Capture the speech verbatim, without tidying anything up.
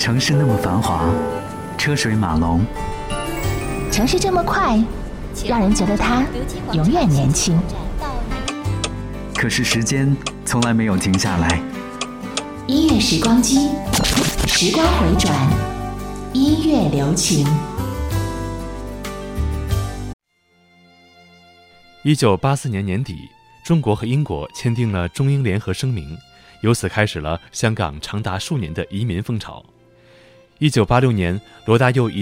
城市那么繁华，车水马龙， 城市这么快，让人觉得它永远年轻。 可是时间从来没有停下来。 音乐时光机，时光回转，音乐留情。 一九八四年年底，中国和英国签订了中英联合声明，由此开始了香港长达数年的移民风潮。一九八六年，罗大佑以